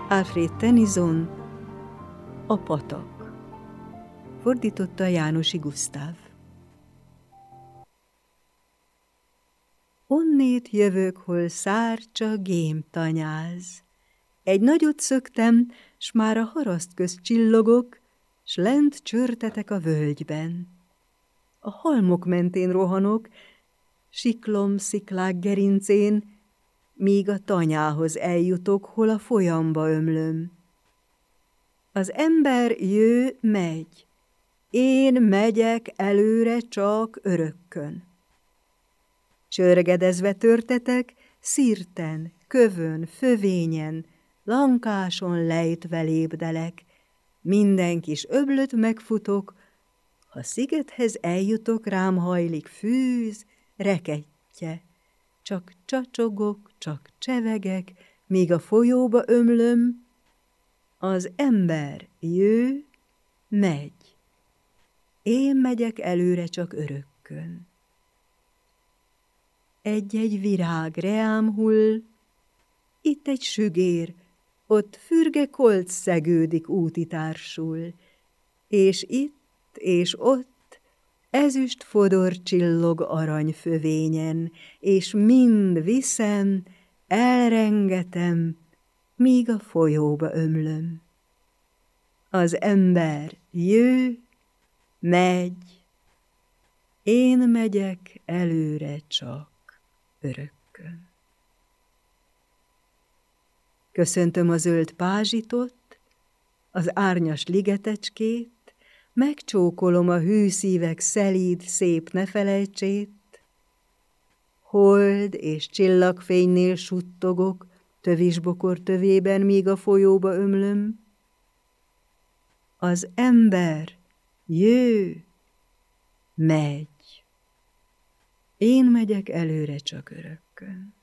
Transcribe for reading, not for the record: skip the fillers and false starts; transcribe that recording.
Alfred Tennyson, A patak. Fordította Jánosi Gusztáv. Onnét jövök, hol szárcsa gém tanyáz. Egy nagyot szöktem, s már a haraszt közt csillogok, s lent csörtetek a völgyben. A halmok mentén rohanok, siklom sziklák gerincén, míg a tanyához eljutok, hol a folyamba ömlöm. Az ember jő, megy, én megyek előre csak örökkön. Csörgedezve törtetek, szirten, kövön, fövényen, lankáson lejtve lépdelek, minden kis öblöt megfutok, ha szigethez eljutok, rám hajlik fűz, rekettye. Csak csacsogok, csak csevegek, míg a folyóba ömlöm, az ember jő, megy. Én megyek előre csak örökkön. Egy-egy virág reám hull, itt egy sügér, ott fürge kolc szegődik útitársul, és itt és ott ezüst fodor csillog aranyfövényen, és mind viszem, elrengetem, míg a folyóba ömlöm. Az ember jő, megy, én megyek előre csak örökkön. Köszöntöm a zöld pázsitot, az árnyas ligetecskét, megcsókolom a hű szívek szelíd, szép nefelejtsét. Hold és csillagfénynél suttogok, tövisbokor tövében, míg a folyóba ömlöm. Az ember jő, megy, én megyek előre csak örökkön.